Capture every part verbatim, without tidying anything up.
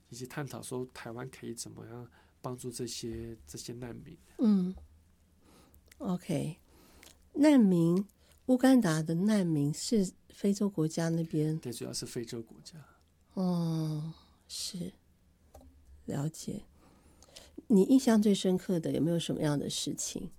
以及探讨说台湾可以怎么样帮助这些这些难民。 嗯 ，OK， 难民，乌干达的难民是非洲国家那边？ 对，主要是非洲国家。 哦，是，了解。你印象最深刻的有没有什么样的事情？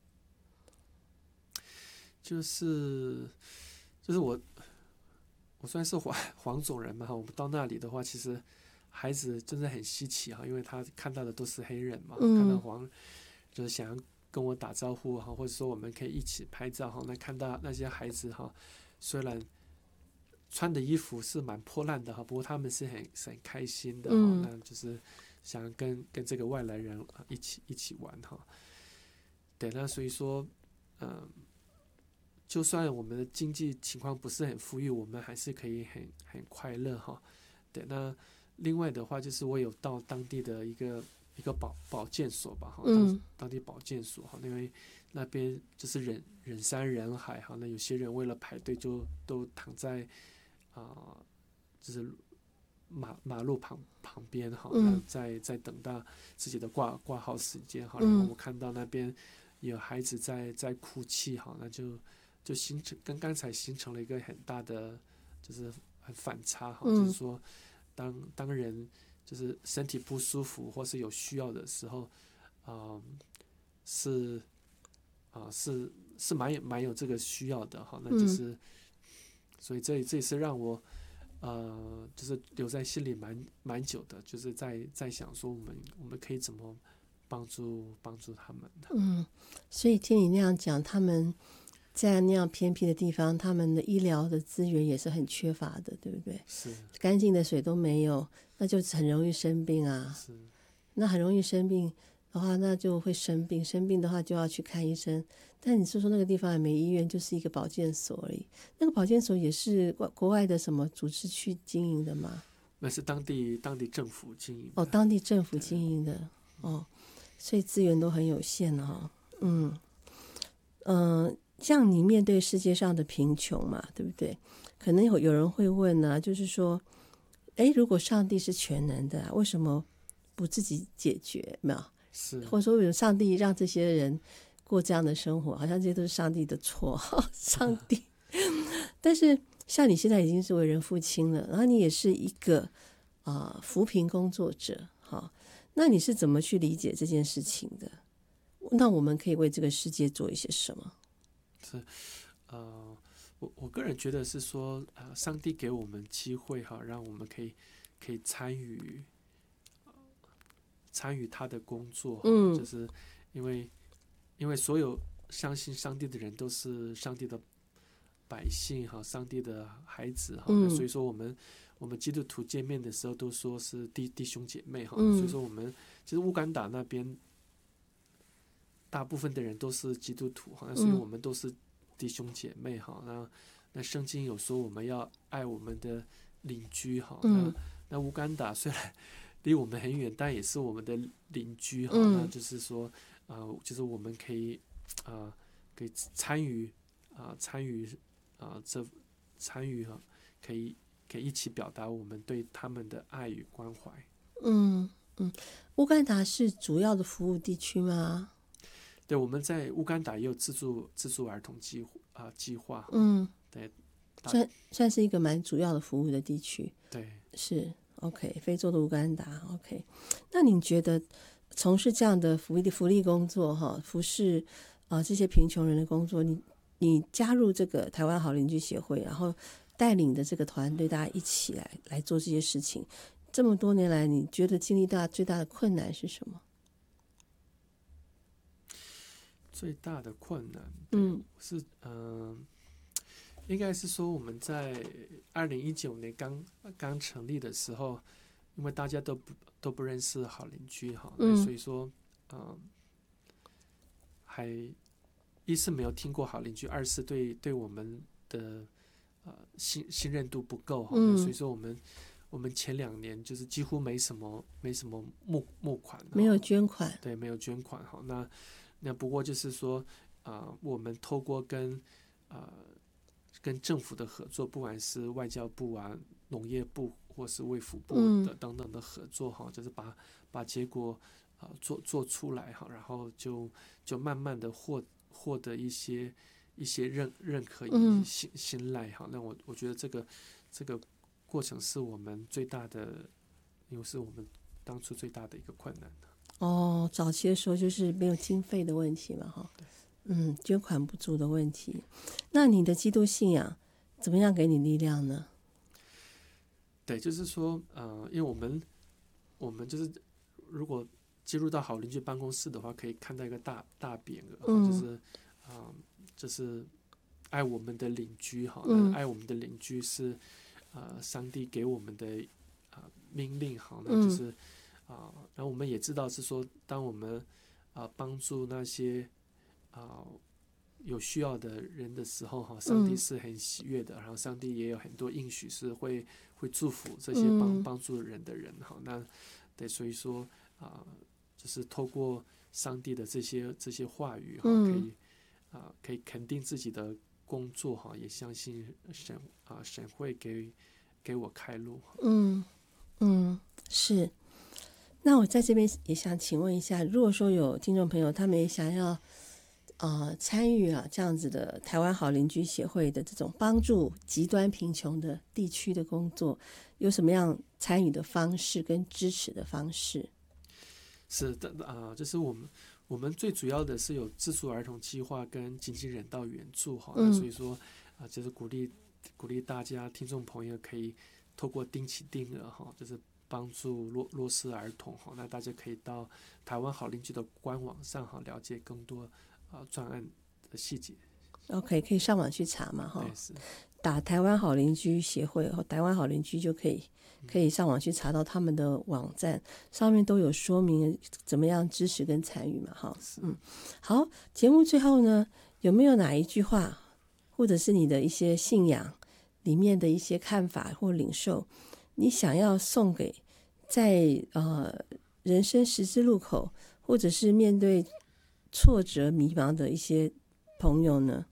就是就是我我算是黄黄种人嘛，我们到那里的话，其实孩子真的很稀奇哈，因为他看到的都是黑人嘛， 嗯、 看到黄就是想要跟我打招呼哈，或者说我们可以一起拍照哈。那看到那些孩子哈，虽然穿的衣服是蛮破烂的哈，不过他们是很是很开心的哈、 嗯， 那就是想跟跟这个外来人一起一起玩哈。对，那所以说，嗯，就算我们的经济情况不是很富裕，我们还是可以很很快乐哈。对，那另外的话就是我有到当地的一个一个保保健所吧哈，当嗯当地保健所哈，因为那边就是人人山人海哈，那有些人为了排队就都躺在啊、呃就是马马路旁旁边哈，那嗯在在等到自己的挂挂号时间哈， 嗯然后我看到那边有孩子在在哭泣哈，那就就形成跟刚才形成了一个很大的就是很反差哈， 嗯就是说当当人就是身体不舒服或是有需要的时候，啊、是啊、是是蛮有蛮有这个需要的哈，那就嗯是、所以这这也是让我呃就是留在心里蛮蛮久的，就是在在想说我们我们可以怎么帮助帮助他们的。 嗯，所以听你那样讲，他们在那样偏僻的地方，他们的医疗的资源也是很缺乏的，对不对？ 是干净的水都没有，那就很容易生病啊。 是那很容易生病的话，那就会生病，生病的话就要去看医生。但你说说那个地方也没医院，就是一个保健所而已。那个保健所也是国国外的什么组织去经营的吗？ 那是当地当地政府经营的。 哦，当地政府经营的哦，所以资源都很有限的哈、哦。嗯嗯、呃，像你面对世界上的贫穷嘛，对不对？可能有有人会问呢、啊，就是说，哎，如果上帝是全能的、啊，为什么不自己解决？没有？ 是或者说，为什么上帝让这些人过这样的生活？好像这些都是上帝的错，上帝。但是像你现在已经是为人父亲了，然后你也是一个啊、呃、扶贫工作者，哈，那你是怎么去理解这件事情的？那我们可以为这个世界做一些什么？ 是呃，我我个人觉得是说，呃，上帝给我们机会哈，让我们可以可以参与参与他的工作哈， 嗯就是因为因为所有相信上帝的人都是上帝的百姓哈，上帝的孩子哈， 嗯所以说我们我们基督徒见面的时候都说是弟弟兄姐妹哈， 嗯所以说我们其实乌干达那边大部分的人都是基督徒哈，所以我们都是弟兄姐妹哈。那那圣经有说我们要爱我们的邻居哈， 嗯那那乌干达虽然离我们很远，但也是我们的邻居哈。 嗯那就是说，啊、呃，就是我们可以啊、呃，可以参与啊、呃，参与啊、呃，这参与哈，可以可以一起表达我们对他们的爱与关怀。 嗯嗯，乌干达是主要的服务地区吗？ 对，我们在乌干达也有自助自助儿童计啊、呃、计划。 嗯， 对， 算算是一个蛮主要的服务的地区。 对， 是 OK， 非洲的乌干达 OK。那你觉得从事这样的福利福利工作哈，服侍啊、呃、这些贫穷人的工作，你你加入这个台湾好邻居协会，然后带领的这个团队，大家一起来来做这些事情，这么多年来，你觉得经历大最大的困难是什么？ 最大的困难， 嗯， 是嗯、呃，应该是说我们在二零一九年刚刚成立的时候，因为大家都不都不认识好邻居哈， 嗯所以说嗯、呃，还一是没有听过好邻居，二是对对我们的呃信信任度不够哈， 嗯所以说我们我们前两年就是几乎没什么没什么募募款， 没有捐款， 对，没有捐款哈，那。那不过就是说，啊、呃，我们透过跟啊、呃、跟政府的合作，不管是外交部啊、农业部或是卫福部的等等的合作哈，就是把把结果呃做做出来哈，然后就就慢慢的获获得一些一些认认可与信信赖哈。那我我觉得这个这个过程是我们最大的，因为是我们当初最大的一个困难。 哦，早期的时候就是没有经费的问题嘛哈，嗯，捐款不足的问题。那你的基督信仰怎么样给你力量呢？ 对，就是说，呃，因为我们我们就是如果进入到好邻居办公室的话，可以看到一个大大匾额，嗯、就是啊、呃，就是爱我们的邻居哈，嗯、爱我们的邻居是呃上帝给我们的啊、呃、命令哈，那就是啊、呃，然后我们也知道是说，当我们啊、呃、帮助那些啊。呃有需要的人的时候，哈，上帝是很喜悦的，嗯、然后上帝也有很多应许是会会祝福这些帮帮助人的人，哈，那对，所以说啊、呃，就是透过上帝的这些这些话语，哈，可以啊、呃、可以肯定自己的工作，哈，也相信神啊、呃、神会给给我开路。 嗯嗯，是。那我在这边也想请问一下，如果说有听众朋友他们也想要呃，参与啊这样子的台湾好邻居协会的这种帮助极端贫穷的地区的工作，有什么样参与的方式跟支持的方式？ 是的啊、呃，就是我们我们最主要的是有自助儿童计划跟紧急人道援助哈，那所以说啊、呃，就是鼓励鼓励大家听众朋友可以透过定期定额哈，就是帮助弱弱势儿童哈，那大家可以到台湾好邻居的官网上哈了解更多。啊，专案的细节 ，OK， 可以上网去查嘛，哈， 是打台湾好邻居协会和台湾好邻居就可以，可以上网去查到他们的网站，上面都有说明怎么样支持跟参与嘛，哈，嗯，好，节目最后呢，有没有哪一句话，或者是你的一些信仰里面的一些看法或领受，你想要送给在呃人生十字路口，或者是面对挫折迷茫的一些朋友呢？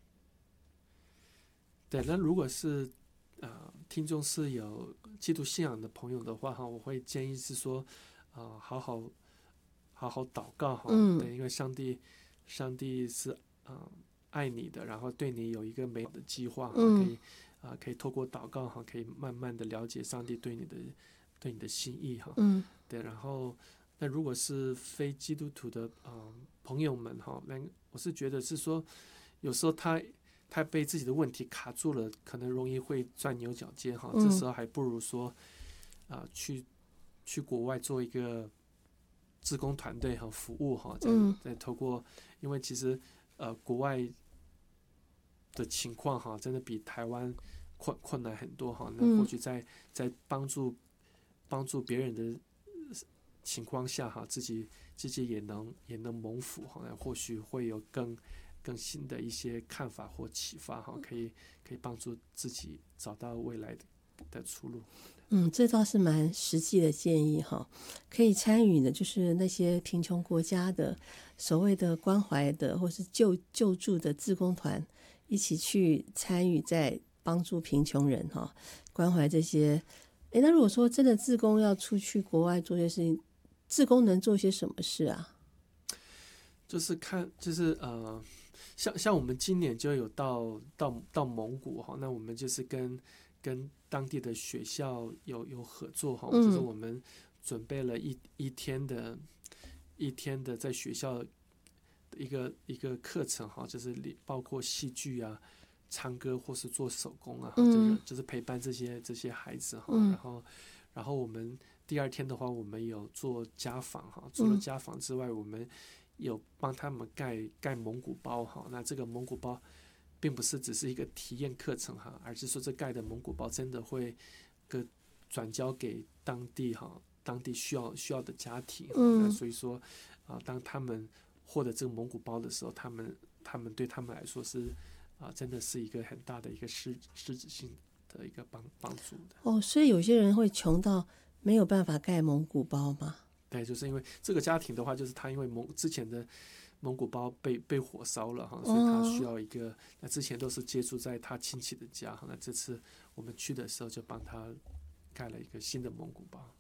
对，那如果是呃听众是有基督信仰的朋友的话哈，我会建议是说啊、呃，好好好好祷告哈，嗯、对，因为上帝上帝是啊、呃、爱你的，然后对你有一个美好的计划哈，嗯、可以啊、呃、可以透过祷告哈，可以慢慢的了解上帝对你的对你的心意哈，嗯，对，然后那如果是非基督徒的啊、呃、朋友们哈，那我是觉得是说有时候他。他被自己的问题卡住了，可能容易会钻牛角尖哈。这时候还不如说，啊、呃，去去国外做一个志工团队和服务哈，再再透过，因为其实呃国外的情况哈，真的比台湾困困难很多哈。那或许在在帮助帮助别人的情况下哈，自己自己也能也能蒙福哈，或许会有更。更新的一些看法或启发哈，可以可以帮助自己找到未来的的出路。 嗯，这倒是蛮实际的建议哈。可以参与的就是那些贫穷国家的所谓的关怀的或是救救助的志工团，一起去参与在帮助贫穷人哈，关怀这些。诶，那如果说真的志工要出去国外做些事情，志工能做些什么事啊？ 就是看，就是呃。像像我们今年就有到到到蒙古哈，那我们就是跟跟当地的学校有有合作哈，嗯、就是我们准备了一一天的一天的在学校一个一个课程哈，就是包括戏剧啊、唱歌或是做手工啊，嗯、就是就是陪伴这些这些孩子哈，嗯、然后然后我们第二天的话，我们有做家访哈，除了家访之外，我们有帮他们盖盖蒙古包哈，那这个蒙古包并不是只是一个体验课程哈，而是说这盖的蒙古包真的会个转交给当地哈，当地需要需要的家庭。嗯，那所以说啊、呃，当他们获得这个蒙古包的时候，他们他们对他们来说是啊、呃，真的是一个很大的一个实实质性的一个帮帮助的。 哦，所以有些人会穷到没有办法盖蒙古包吗？ 对，就是因为这个家庭的话，就是他因为蒙之前的蒙古包被被火烧了哈，所以他需要一个。那之前都是接触在他亲戚的家哈，那这次我们去的时候就帮他开了一个新的蒙古包。